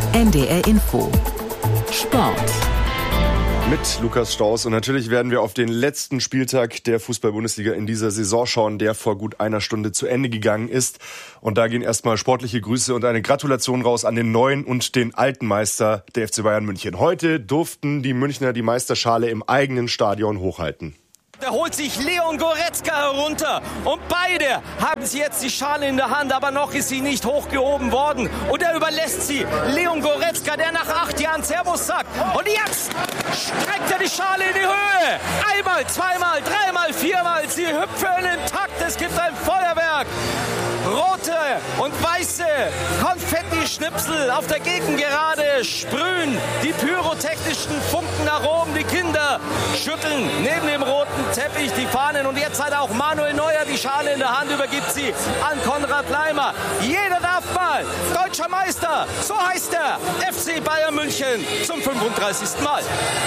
NDR Info Sport mit Lukas Staus. Und natürlich werden wir auf den letzten Spieltag der Fußball-Bundesliga in dieser Saison schauen, der vor gut einer Stunde zu Ende gegangen ist. Und da gehen erstmal sportliche Grüße und eine Gratulation raus an den neuen und den alten Meister der FC Bayern München. Heute durften die Münchner die Meisterschale im eigenen Stadion hochhalten. Da holt sich Leon Goretzka herunter und beide haben sie jetzt die Schale in der Hand, aber noch ist sie nicht hochgehoben worden. Und er überlässt sie Leon Goretzka, der nach 8 Jahren Servus sagt. Und jetzt streckt er die Schale in die Höhe. Einmal, zweimal, dreimal, viermal. Sie hüpfen im Takt. Es gibt ein Feuerwerk. Rote und weiße Konfetti-Schnipsel auf der Gegengerade sprühen die pyrotechnischen Funken nach oben. Die Kinder schütteln neben dem roten Teppich die Fahnen. Und jetzt hat auch Manuel Neuer die Schale in der Hand, übergibt sie an Konrad Laimer. Jeder darf mal deutscher Meister, so heißt er, FC Bayern München zum 35. Mal.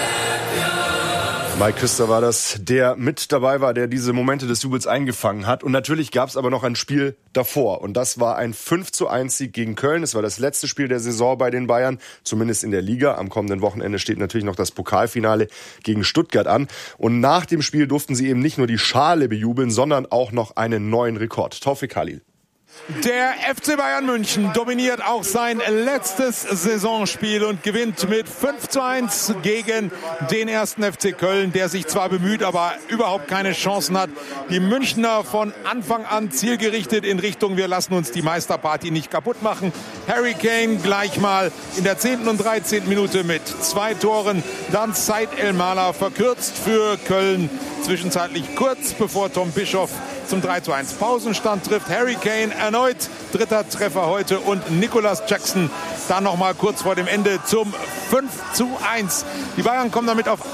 Mike Küster war das, der mit dabei war, der diese Momente des Jubels eingefangen hat. Und natürlich gab es aber noch ein Spiel davor. Und das war ein 5:1-Sieg gegen Köln. Es war das letzte Spiel der Saison bei den Bayern, zumindest in der Liga. Am kommenden Wochenende steht natürlich noch das Pokalfinale gegen Stuttgart an. Und nach dem Spiel durften sie eben nicht nur die Schale bejubeln, sondern auch noch einen neuen Rekord. Tawfik Khalil. Der FC Bayern München dominiert auch sein letztes Saisonspiel und gewinnt mit 5:1 gegen den 1. FC Köln, der sich zwar bemüht, aber überhaupt keine Chancen hat. Die Münchner von Anfang an zielgerichtet in Richtung, wir lassen uns die Meisterparty nicht kaputt machen. Harry Kane gleich mal in der 10. und 13. Minute mit 2 Toren. Dann Said El-Mala verkürzt für Köln, zwischenzeitlich kurz bevor Tom Bischoff zum 3:1 Pausenstand trifft. Harry Kane erneut dritter Treffer heute und Nicolas Jackson dann noch mal kurz vor dem Ende zum 5:1. Die Bayern kommen damit auf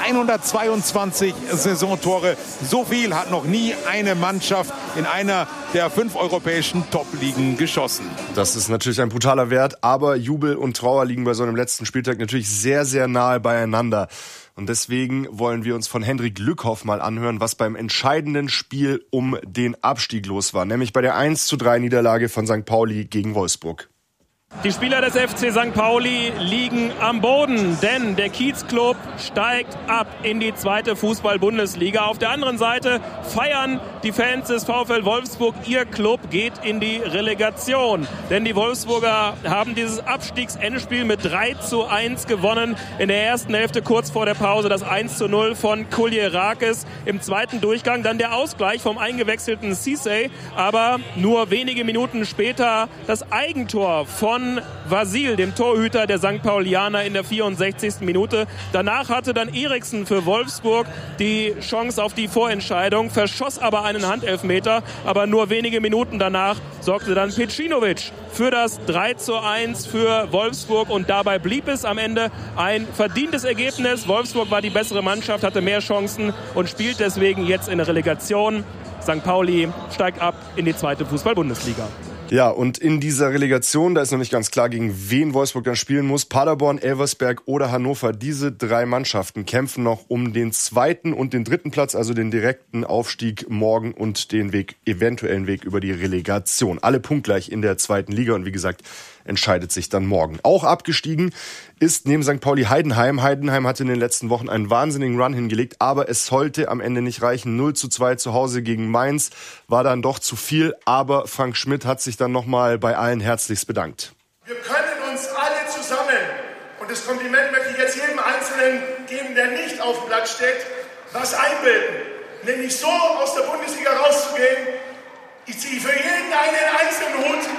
122 Saisontore. So viel hat noch nie eine Mannschaft in einer der 5 europäischen Top-Ligen geschossen. Das ist natürlich ein brutaler Wert, aber Jubel und Trauer liegen bei so einem letzten Spieltag natürlich sehr, sehr nahe beieinander. Und deswegen wollen wir uns von Hendrik Lückhoff mal anhören, was beim entscheidenden Spiel um den Abstieg los war, nämlich bei der 1:3 Niederlage von St. Pauli gegen Wolfsburg. Die Spieler des FC St. Pauli liegen am Boden, denn der Kiezclub steigt ab in die 2. Fußball-Bundesliga. Auf der anderen Seite feiern die Fans des VfL Wolfsburg, ihr Club geht in die Relegation. Denn die Wolfsburger haben dieses Abstiegsendspiel mit 3:1 gewonnen. In der ersten Hälfte kurz vor der Pause das 1:0 von Kuljerakis. Im zweiten Durchgang dann der Ausgleich vom eingewechselten Cissé. Aber nur wenige Minuten später das Eigentor von Vasil, dem Torhüter der St. Paulianer in der 64. Minute. Danach hatte dann Eriksen für Wolfsburg die Chance auf die Vorentscheidung, verschoss aber einen Handelfmeter. Aber nur wenige Minuten danach sorgte dann Pecinovic für das 3:1 für Wolfsburg. Und dabei blieb es am Ende ein verdientes Ergebnis. Wolfsburg war die bessere Mannschaft, hatte mehr Chancen und spielt deswegen jetzt in der Relegation. St. Pauli steigt ab in die 2. Fußball-Bundesliga. Ja, und in dieser Relegation, da ist noch nicht ganz klar, gegen wen Wolfsburg dann spielen muss. Paderborn, Elversberg oder Hannover, diese 3 Mannschaften kämpfen noch um den 2. und den 3. Platz, also den direkten Aufstieg morgen und den eventuellen Weg über die Relegation. Alle punktgleich in der 2. Liga und wie gesagt, entscheidet sich dann morgen. Auch abgestiegen ist neben St. Pauli Heidenheim. Heidenheim hatte in den letzten Wochen einen wahnsinnigen Run hingelegt, aber es sollte am Ende nicht reichen. 0:2 zu Hause gegen Mainz war dann doch zu viel, aber Frank Schmidt hat sich dann nochmal bei allen herzlichst bedankt. Wir können uns alle zusammen, und das Kompliment möchte ich jetzt jedem Einzelnen geben, der nicht auf dem Platz steht, was einbilden. Nämlich so aus der Bundesliga rauszugehen. Ich ziehe für jeden einen einzelnen Hut.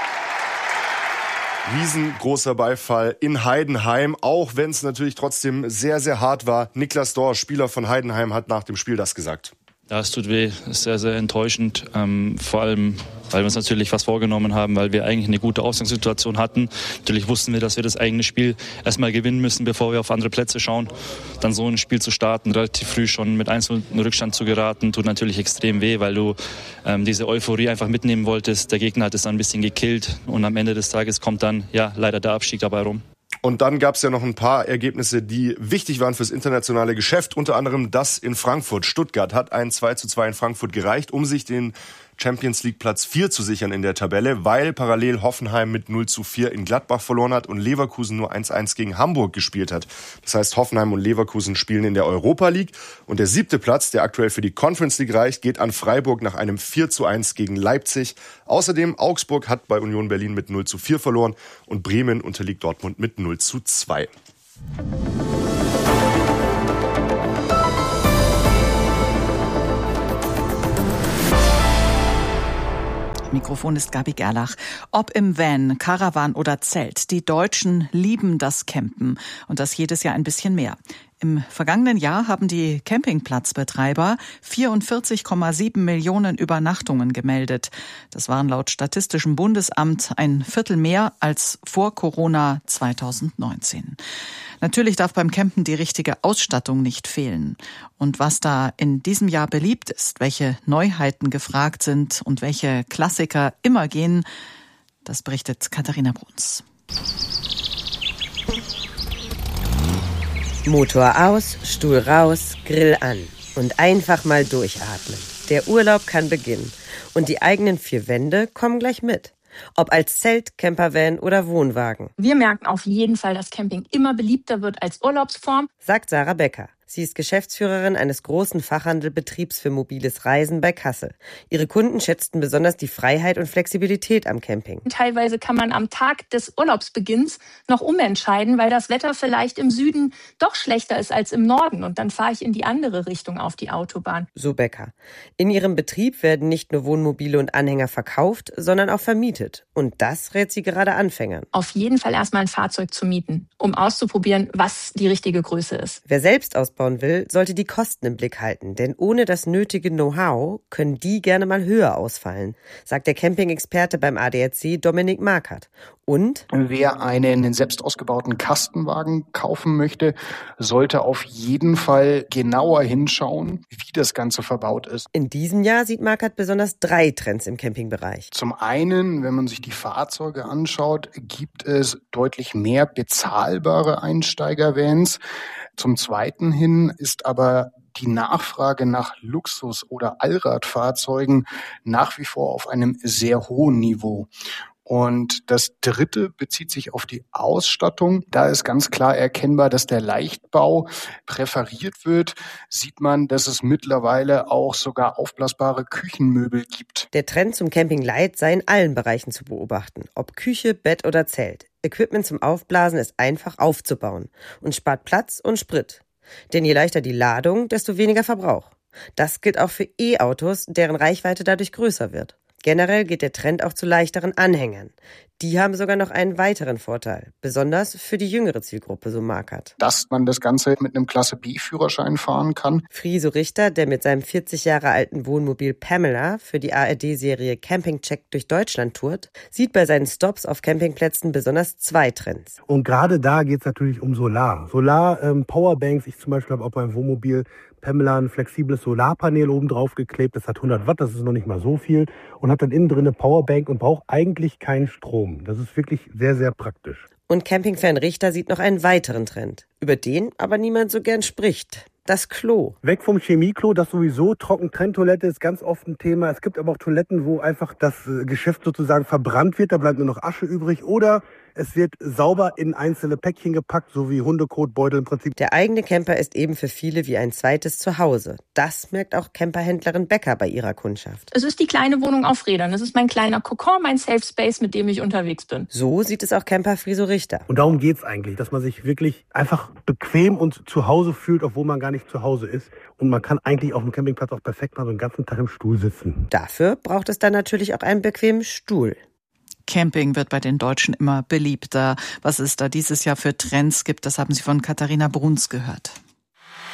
Riesengroßer Beifall in Heidenheim, auch wenn es natürlich trotzdem sehr, sehr hart war. Niklas Dorsch, Spieler von Heidenheim, hat nach dem Spiel das gesagt. Ja, es tut weh, es ist sehr, sehr enttäuschend, vor allem, weil wir uns natürlich was vorgenommen haben, weil wir eigentlich eine gute Ausgangssituation hatten. Natürlich wussten wir, dass wir das eigene Spiel erstmal gewinnen müssen, bevor wir auf andere Plätze schauen. Dann so ein Spiel zu starten, relativ früh schon mit 1:0 in Rückstand zu geraten, tut natürlich extrem weh, weil du diese Euphorie einfach mitnehmen wolltest. Der Gegner hat es dann ein bisschen gekillt und am Ende des Tages kommt dann ja leider der Abstieg dabei rum. Und dann gab es ja noch ein paar Ergebnisse, die wichtig waren fürs internationale Geschäft. Unter anderem das in Frankfurt. Stuttgart hat ein 2:2 in Frankfurt gereicht, um sich den Champions League Platz 4 zu sichern in der Tabelle, weil parallel Hoffenheim mit 0:4 in Gladbach verloren hat und Leverkusen nur 1:1 gegen Hamburg gespielt hat. Das heißt, Hoffenheim und Leverkusen spielen in der Europa League und der 7. Platz, der aktuell für die Conference League reicht, geht an Freiburg nach einem 4:1 gegen Leipzig. Außerdem Augsburg hat bei Union Berlin mit 0:4 verloren und Bremen unterliegt Dortmund mit 0:2. Mikrofon ist Gabi Gerlach. Ob im Van, Caravan oder Zelt, die Deutschen lieben das Campen und das jedes Jahr ein bisschen mehr. Im vergangenen Jahr haben die Campingplatzbetreiber 44,7 Millionen Übernachtungen gemeldet. Das waren laut Statistischem Bundesamt ein Viertel mehr als vor Corona 2019. Natürlich darf beim Campen die richtige Ausstattung nicht fehlen. Und was da in diesem Jahr beliebt ist, welche Neuheiten gefragt sind und welche Klassiker immer gehen, das berichtet Katharina Bruns. Motor aus, Stuhl raus, Grill an und einfach mal durchatmen. Der Urlaub kann beginnen und die eigenen 4 Wände kommen gleich mit. Ob als Zelt, Campervan oder Wohnwagen. Wir merken auf jeden Fall, dass Camping immer beliebter wird als Urlaubsform, sagt Sarah Becker. Sie ist Geschäftsführerin eines großen Fachhandelbetriebs für mobiles Reisen bei Kassel. Ihre Kunden schätzten besonders die Freiheit und Flexibilität am Camping. Teilweise kann man am Tag des Urlaubsbeginns noch umentscheiden, weil das Wetter vielleicht im Süden doch schlechter ist als im Norden. Und dann fahre ich in die andere Richtung auf die Autobahn. So Becker. In ihrem Betrieb werden nicht nur Wohnmobile und Anhänger verkauft, sondern auch vermietet. Und das rät sie gerade Anfängern. Auf jeden Fall erstmal ein Fahrzeug zu mieten, um auszuprobieren, was die richtige Größe ist. Wer selbst ausbauen will, sollte die Kosten im Blick halten, denn ohne das nötige Know-how können die gerne mal höher ausfallen, sagt der Camping-Experte beim ADAC Dominik Markert. Und wer einen selbst ausgebauten Kastenwagen kaufen möchte, sollte auf jeden Fall genauer hinschauen, wie das Ganze verbaut ist. In diesem Jahr sieht Markert besonders 3 Trends im Campingbereich. Zum einen, wenn man sich die Fahrzeuge anschaut, gibt es deutlich mehr bezahlbare Einsteiger-Vans. Zum Zweiten hin ist aber die Nachfrage nach Luxus- oder Allradfahrzeugen nach wie vor auf einem sehr hohen Niveau. Und das Dritte bezieht sich auf die Ausstattung. Da ist ganz klar erkennbar, dass der Leichtbau präferiert wird. Sieht man, dass es mittlerweile auch sogar aufblasbare Küchenmöbel gibt. Der Trend zum Camping Light sei in allen Bereichen zu beobachten. Ob Küche, Bett oder Zelt. Equipment zum Aufblasen ist einfach aufzubauen und spart Platz und Sprit. Denn je leichter die Ladung, desto weniger Verbrauch. Das gilt auch für E-Autos, deren Reichweite dadurch größer wird. Generell geht der Trend auch zu leichteren Anhängern. Die haben sogar noch einen weiteren Vorteil, besonders für die jüngere Zielgruppe, so Markert. Dass man das Ganze mit einem Klasse-B-Führerschein fahren kann. Friso Richter, der mit seinem 40 Jahre alten Wohnmobil Pamela für die ARD-Serie Camping Check durch Deutschland tourt, sieht bei seinen Stops auf Campingplätzen besonders 2 Trends. Und gerade da geht es natürlich um Solar. Powerbanks, ich zum Beispiel habe auf meinem Wohnmobil Pamela ein flexibles Solarpanel oben drauf geklebt. Das hat 100 Watt, das ist noch nicht mal so viel. Und hat dann innen drin eine Powerbank und braucht eigentlich keinen Strom. Das ist wirklich sehr, sehr praktisch. Und Campingfan Richter sieht noch einen weiteren Trend, über den aber niemand so gern spricht. Das Klo. Weg vom Chemieklo, das sowieso. Trockentrenntoilette ist ganz oft ein Thema. Es gibt aber auch Toiletten, wo einfach das Geschäft sozusagen verbrannt wird. Da bleibt nur noch Asche übrig. Oder es wird sauber in einzelne Päckchen gepackt, so wie Hundekotbeutel im Prinzip. Der eigene Camper ist eben für viele wie ein zweites Zuhause. Das merkt auch Camperhändlerin Becker bei ihrer Kundschaft. Es ist die kleine Wohnung auf Rädern. Es ist mein kleiner Kokon, mein Safe Space, mit dem ich unterwegs bin. So sieht es auch Camper Friso Richter. Und darum geht's eigentlich, dass man sich wirklich einfach bequem und zu Hause fühlt, obwohl man gar nicht zu Hause ist. Und man kann eigentlich auf dem Campingplatz auch perfekt mal so den ganzen Tag im Stuhl sitzen. Dafür braucht es dann natürlich auch einen bequemen Stuhl. Camping wird bei den Deutschen immer beliebter. Was es da dieses Jahr für Trends gibt, das haben Sie von Katharina Bruns gehört.